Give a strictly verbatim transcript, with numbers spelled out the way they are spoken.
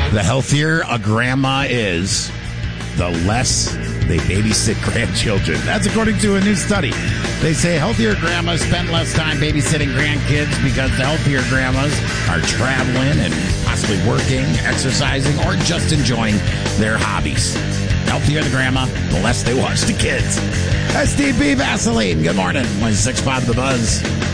The healthier a grandma is, the less they babysit grandchildren. That's according to a new study. They say healthier grandmas spend less time babysitting grandkids because the healthier grandmas are traveling and possibly working, exercising, or just enjoying their hobbies. Healthier the grandma, the less they watch the kids. S T P Vaseline. Good morning. one six five The Buzz.